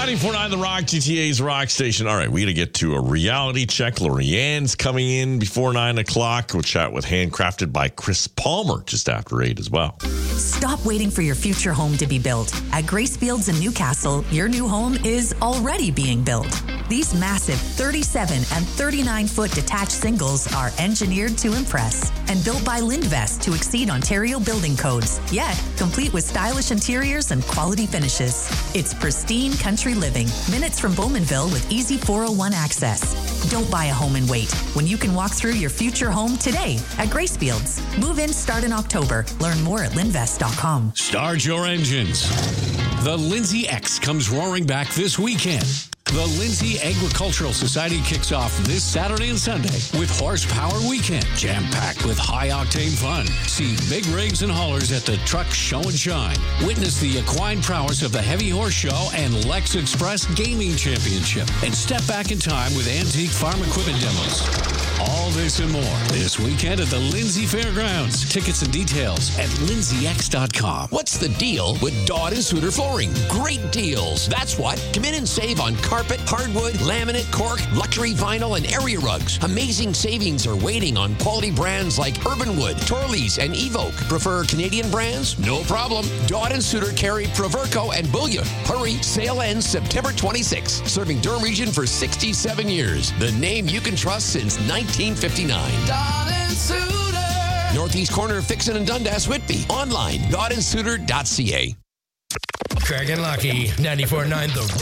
94.9 The Rock, GTA's Rock Station. All right, we got to get to a reality check. Lorianne's coming in before 9 o'clock. We'll chat with Handcrafted by Chris Palmer just after 8 as well. Stop waiting for your future home to be built. At Grace Fields in Newcastle, your new home is already being built. These massive 37 and 39-foot detached singles are engineered to impress and built by Lindvest to exceed Ontario building codes, yet complete with stylish interiors and quality finishes. It's pristine country living, minutes from Bowmanville with easy 401 access. Don't buy a home and wait when you can walk through your future home today at Grace Fields. Move-ins start in October. Learn more at Lindvest.com. Start your engines. The Lindsay X comes roaring back this weekend. The Lindsay Agricultural Society kicks off this Saturday and Sunday with Horsepower Weekend, jam-packed with high-octane fun. See big rigs and haulers at the Truck Show and Shine. Witness the equine prowess of the Heavy Horse Show and Lex Express Gaming Championship. And step back in time with antique farm equipment demos. All this and more this weekend at the Lindsay Fairgrounds. Tickets and details at lindsayx.com. What's the deal with Dodd and Suter Flooring? Great deals. That's what. Come in and save on carpet, hardwood, laminate, cork, luxury vinyl, and area rugs. Amazing savings are waiting on quality brands like Urbanwood, Torleys, and Evoque. Prefer Canadian brands? No problem. Dodd and Suter carry Proverco and Bouillon. Hurry, sale ends September 26. Serving Durham Region for 67 years. The name you can trust since 1959. Dodd and Suter. Northeast corner of Fixin and Dundas, Whitby. Online, doddandsuter.ca. Craig and Lucky, 94.9 The